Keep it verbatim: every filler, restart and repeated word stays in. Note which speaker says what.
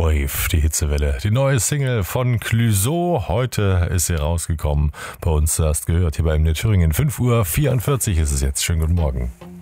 Speaker 1: Wave, die Hitzewelle. Die neue Single von Clouseau. Heute ist sie rausgekommen. Bei uns hast gehört, hier bei M D Thüringen. fünf Uhr vierundvierzig ist es jetzt. Schönen guten Morgen.